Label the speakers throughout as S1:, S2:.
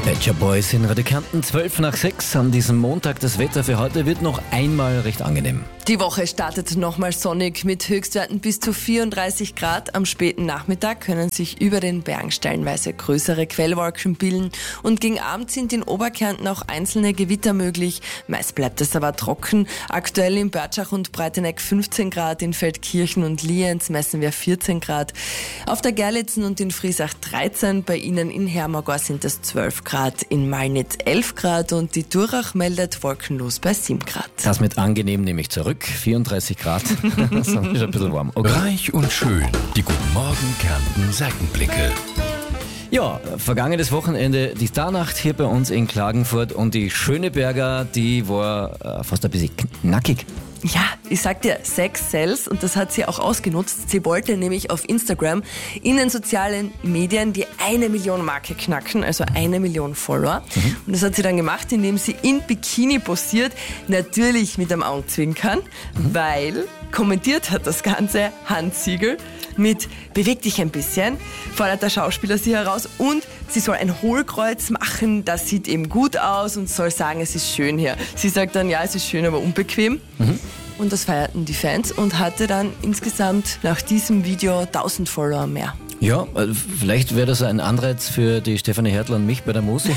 S1: Badger Boys in Radio Kärnten, 5:12 an diesem Montag. Das Wetter für heute wird noch einmal recht angenehm.
S2: Die Woche startet nochmal sonnig mit Höchstwerten bis zu 34 Grad. Am späten Nachmittag können sich über den Bergen stellenweise größere Quellwolken bilden. Und gegen Abend sind in Oberkärnten auch einzelne Gewitter möglich. Meist bleibt es aber trocken. Aktuell in Börtschach und Breiteneck 15 Grad, in Feldkirchen und Lienz messen wir 14 Grad. Auf der Gerlitzen und in Friesach 13, bei Ihnen in Hermagor sind es 12 Grad, in Malnitz 11 Grad und die Durach meldet wolkenlos bei 7 Grad.
S1: Das mit angenehm nehme ich zurück. 34 Grad. Das ist ein bisschen warm. Okay.
S3: Reich und schön. Die Guten Morgen Kärnten Seitenblicke.
S1: Ja, vergangenes Wochenende die Starnacht hier bei uns in Klagenfurt und die Schöneberger, die war fast ein bisschen knackig.
S2: Ja, ich sag dir, Sex sells, und das hat sie auch ausgenutzt. Sie wollte nämlich auf Instagram in den sozialen Medien die 1 Million Marke knacken, also 1 Million Follower. Und das hat sie dann gemacht, indem sie in Bikini posiert, natürlich mit einem Augenzwinkern, weil kommentiert hat das Ganze Hans Siegel mit "Beweg dich ein bisschen", fordert der Schauspieler sie heraus, und sie soll ein Hohlkreuz machen, das sieht eben gut aus, und soll sagen, es ist schön hier. Sie sagt dann, ja, es ist schön, aber unbequem. Und das feierten die Fans und hatte dann insgesamt nach diesem Video 1000 Follower mehr.
S1: Ja, vielleicht wäre das ein Anreiz für die Stefanie Hertl und mich bei der Musik.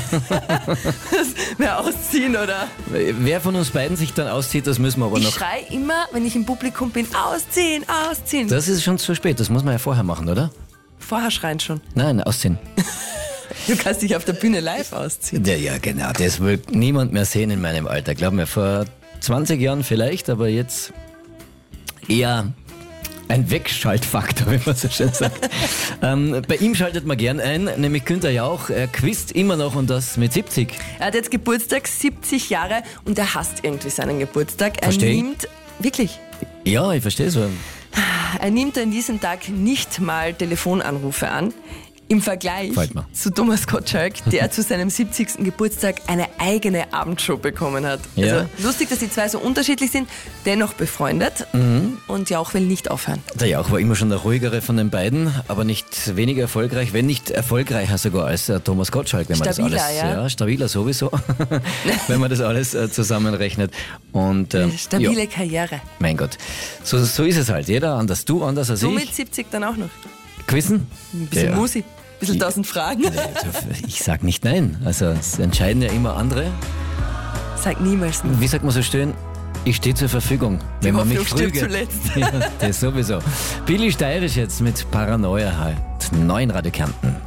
S2: Mehr ausziehen, oder?
S1: Wer von uns beiden sich dann auszieht, das müssen wir aber noch...
S2: Ich schrei immer, wenn ich im Publikum bin, ausziehen, ausziehen.
S1: Das ist schon zu spät, das muss man ja vorher machen, oder?
S2: Vorher schreien schon.
S1: Nein, ausziehen.
S2: Du kannst dich auf der Bühne live ausziehen.
S1: Ja, genau, das will niemand mehr sehen in meinem Alter. Glaub mir, vor 20 Jahren vielleicht, aber jetzt eher ein Wegschaltfaktor, wie man so schön sagt. Bei ihm schaltet man gern ein, nämlich Günther Jauch. Er quizt immer noch, und das mit 70.
S2: Er hat jetzt Geburtstag, 70 Jahre, und er hasst irgendwie seinen Geburtstag.
S1: Versteh.
S2: Wirklich?
S1: Ja, ich verstehe es.
S2: Er nimmt an diesem Tag nicht mal Telefonanrufe an. Im Vergleich zu Thomas Gottschalk, der zu seinem 70. Geburtstag eine eigene Abendshow bekommen hat.
S1: Ja.
S2: Also lustig, dass die zwei so unterschiedlich sind, dennoch befreundet. Und Jauch will nicht aufhören.
S1: Der Jauch war immer schon der ruhigere von den beiden, aber nicht weniger erfolgreich, wenn nicht erfolgreicher sogar als Thomas Gottschalk. Wenn man
S2: Stabiler,
S1: das alles,
S2: ja.
S1: Stabiler sowieso, wenn man das alles zusammenrechnet. Und,
S2: Stabile Karriere.
S1: Mein Gott, so ist es halt. Jeder anders, du anders als
S2: Du
S1: ich.
S2: mit 70 dann auch noch.
S1: Quizzen?
S2: Ein bisschen Musi, ein bisschen 1000 Fragen.
S1: Ich sag nicht nein. Also es entscheiden ja immer andere.
S2: Sag niemals nie.
S1: Wie sagt man so schön? Ich stehe zur Verfügung, wenn man mich
S2: Hoffnung stirbt
S1: früge.
S2: zuletzt.
S1: Ja, das sowieso. Billy Steirisch jetzt mit Paranoia halt. 9 Radio Kärnten.